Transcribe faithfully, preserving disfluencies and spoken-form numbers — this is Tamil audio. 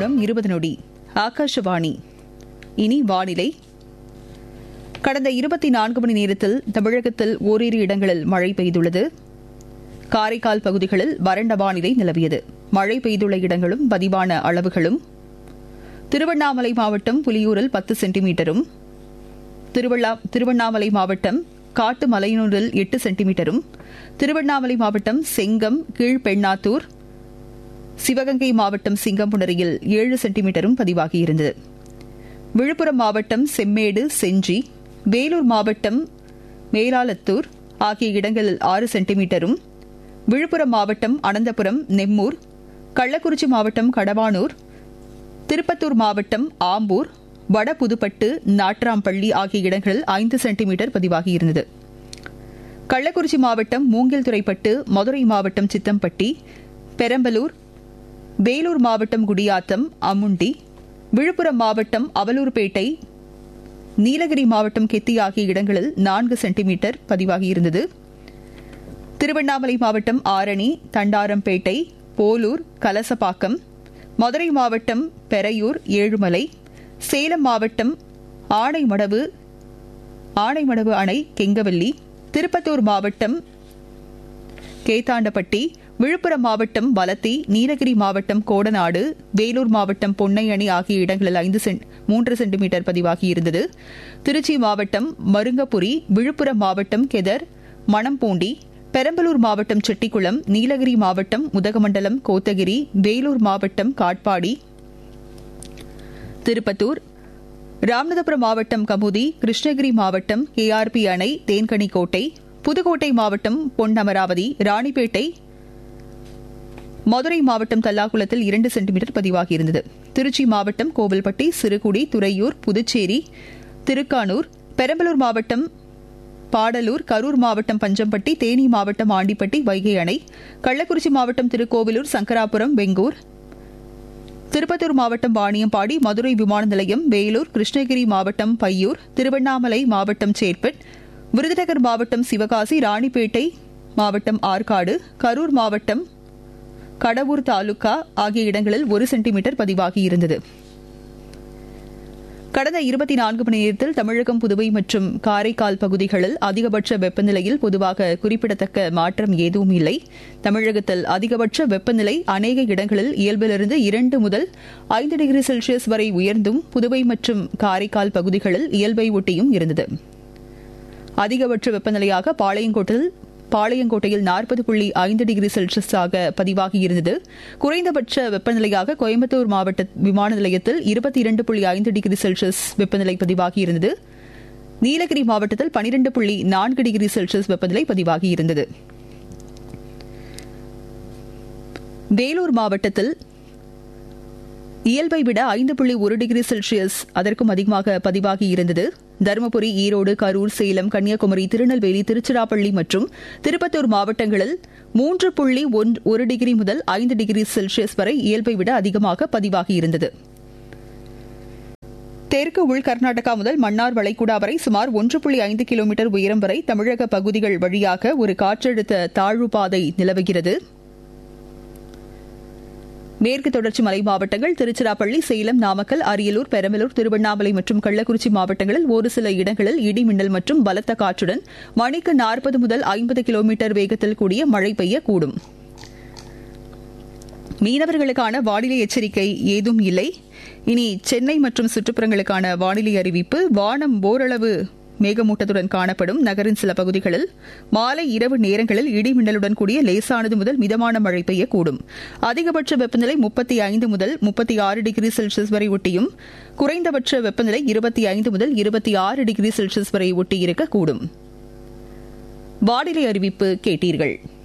நிமிடம் இருபது நொடி. ஆகாஷவாணி. இனி வானிலை. கடந்த இருபத்தி நான்கு மணி நேரத்தில் தமிழகத்தில் ஓரிரு இடங்களில் மழை பெய்துள்ளது. காரைக்கால் பகுதிகளில் வறண்ட வானிலை நிலவியது. மழை பெய்துள்ள இடங்களும் பதிவான அளவுகளும்: திருவண்ணாமலை மாவட்டம் புலியூரில் பத்து சென்டிமீட்டரும், திருவண்ணாமலை மாவட்டம் காட்டுமலையனூரில் எட்டு சென்டிமீட்டரும், திருவண்ணாமலை மாவட்டம் செங்கம் கீழ்பெண்ணாத்தூர், சிவகங்கை மாவட்டம் சிங்கம்புணரியில் ஏழு சென்டிமீட்டரும் பதிவாகியிருந்தது. விழுப்புரம் மாவட்டம் செம்மேடு, செஞ்சி, வேலூர் மாவட்டம் மேலாலத்தூர் ஆகிய இடங்களில் ஆறு சென்டிமீட்டரும், விழுப்புரம் மாவட்டம் அனந்தபுரம், நெம்மூர், கள்ளக்குறிச்சி மாவட்டம் கடவானூர், திருப்பத்தூர் மாவட்டம் ஆம்பூர், வடபுதுப்பட்டு, நாட்ராம்பள்ளி ஆகிய இடங்களில் ஐந்து சென்டிமீட்டர் பதிவாகியிருந்தது. கள்ளக்குறிச்சி மாவட்டம் மூங்கில்துறைப்பட்டு, மதுரை மாவட்டம் சித்தம்பட்டி, பெரம்பலூர், வேலூர் மாவட்டம் குடியாத்தம், அமுண்டி, விழுப்புரம் மாவட்டம் அவலூர்பேட்டை, நீலகிரி மாவட்டம் கெத்தி ஆகிய இடங்களில் நான்கு சென்டிமீட்டர் பதிவாகியிருந்தது. திருவண்ணாமலை மாவட்டம் ஆரணி, தண்டாரம்பேட்டை, போலூர், கலசப்பாக்கம், மதுரை மாவட்டம் பெரையூர், ஏழுமலை, சேலம் மாவட்டம் ஆனைமடவு ஆனைமடவு அணை, கெங்கவல்லி, திருப்பத்தூர் மாவட்டம் கேத்தாண்டப்பட்டி, விழுப்புரம் மாவட்டம் வலத்தி, நீலகிரி மாவட்டம் கோடநாடு, வேலூர் மாவட்டம் பொன்னையணி ஆகிய இடங்களில் ஐந்து மூன்று சென்டிமீட்டர் பதிவாகியிருந்தது. திருச்சி மாவட்டம் மருங்கபுரி, விழுப்புரம் மாவட்டம் கெதர், மணம்பூண்டி, பெரம்பலூர் மாவட்டம் செட்டிக்குளம், நீலகிரி மாவட்டம் உதகமண்டலம், கோத்தகிரி, வேலூர் மாவட்டம் காட்பாடி, திருப்பத்தூர், ராமநாதபுரம் மாவட்டம் கமுதி, கிருஷ்ணகிரி மாவட்டம் கேஆர்பி அணை, தேன்கனிக்கோட்டை, புதுக்கோட்டை மாவட்டம் பொன்னமராவதி, ராணிப்பேட்டை, மதுரை மாவட்டம் தல்லாகுளத்தில் இரண்டு சென்டிமீட்டர் பதிவாகியிருந்தது. திருச்சி மாவட்டம் கோவில்பட்டி, சிறுகுடி, துறையூர், புதுச்சேரி, திருக்கானூர், பெரம்பலூர் மாவட்டம் பாடலூர், கரூர் மாவட்டம் பஞ்சம்பட்டி, தேனி மாவட்டம் ஆண்டிப்பட்டி, வைகை அணை, கள்ளக்குறிச்சி மாவட்டம் திருக்கோவிலூர், சங்கராபுரம், வெங்கூர், திருப்பத்தூர் மாவட்டம் வாணியம்பாடி, மதுரை விமான நிலையம், வேலூர், கிருஷ்ணகிரி மாவட்டம் பையூர், திருவண்ணாமலை மாவட்டம் சேர்பட், விருதுநகர் மாவட்டம் சிவகாசி, ராணிப்பேட்டை மாவட்டம் ஆற்காடு, கரூர் மாவட்டம் கடவூர் தாலுகா ஆகிய இடங்களில் ஒரு சென்டிமீட்டர் பதிவாகியிருந்தது. கடந்த இருபத்தி நான்கு மணி நேரத்தில் தமிழகம், புதுவை மற்றும் காரைக்கால் பகுதிகளில் அதிகபட்ச வெப்பநிலையில் பொதுவாக குறிப்பிடத்தக்க மாற்றம் எதுவும் இல்லை. தமிழகத்தில் அதிகபட்ச வெப்பநிலை அநேக இடங்களில் இயல்பிலிருந்து இரண்டு முதல் ஐந்து டிகிரி செல்சியஸ் வரை உயர்ந்தும், புதுவை மற்றும் காரைக்கால் பகுதிகளில் இயல்பை ஒட்டியும் இருந்தது. அதிகபட்ச வெப்பநிலையாக பாளையங்கோட்டில் பாளையங்கோட்டையில் நாற்பது புள்ளி ஐந்து டிகிரி செல்சியஸாக பதிவாகியிருந்தது. குறைந்தபட்ச வெப்பநிலையாக கோயம்புத்தூர் மாவட்ட விமான நிலையத்தில் இருபத்தி இரண்டு புள்ளி ஐந்து டிகிரி செல்சியஸ் வெப்பநிலை பதிவாகியிருந்தது. நீலகிரி மாவட்டத்தில் பனிரெண்டு புள்ளி நான்கு டிகிரி செல்சியஸ் வெப்பநிலை பதிவாகியிருந்தது. வேலூர் மாவட்டத்தில் இயல்பை விட ஐந்து புள்ளி ஒரு டிகிரி செல்சியஸ் அதற்கும் அதிகமாக பதிவாகியிருந்தது. தருமபுரி, ஈரோடு, கரூர், சேலம், கன்னியாகுமரி, திருநெல்வேலி, திருச்சிராப்பள்ளி மற்றும் திருப்பத்தூர் மாவட்டங்களில் மூன்று புள்ளி ஒரு டிகிரி முதல் ஐந்து டிகிரி செல்சியஸ் வரை இயல்பை விட அதிகமாக பதிவாகியிருந்தது. தெற்கு உள் கர்நாடகா முதல் மன்னார் வளைகுடா வரை சுமார் ஒன்று புள்ளி ஐந்து கிலோமீட்டர் உயரம் வரை தமிழக பகுதிகள் வழியாக ஒரு காற்றழுத்த தாழ்வு பாதை நிலவுகிறது. மேற்கு தொடர்ச்சி மலை மாவட்டங்கள், திருச்சிராப்பள்ளி, சேலம், நாமக்கல், அரியலூர், பெரம்பலூர், திருவண்ணாமலை மற்றும் கள்ளக்குறிச்சி மாவட்டங்களில் ஒரு சில இடங்களில் இடி மின்னல் மற்றும் பலத்த காற்றுடன் மணிக்கு நாற்பது முதல் ஐம்பது கிலோமீட்டர் வேகத்தில் கூடிய மழை பெய்யக்கூடும். மீனவர்களுக்கான வானிலை எச்சரிக்கை ஏதும் இல்லை. இனி சென்னை மற்றும் சுற்றுப்புறங்களுக்கான வானிலை அறிவிப்பு. வானம் ஓரளவு மேகமூட்டத்துடன் காணப்படும். நகரின் சில பகுதிகளில் மாலை இரவு நேரங்களில் இடி மின்னலுடன் கூடிய லேசானது முதல் மிதமான மழை பெய்யக்கூடும். அதிகபட்ச வெப்பநிலை முப்பத்தி ஐந்து முதல் முப்பத்தி ஆறு டிகிரி செல்சியஸ் வரை ஒட்டியும், குறைந்தபட்ச வெப்பநிலை இருபத்தி ஐந்து முதல் இருபத்தி ஆறு டிகிரி செல்சியஸ் வரை ஒட்டியிருக்கக்கூடும். வானிலை அறிவிப்பு கேட்டீர்கள்.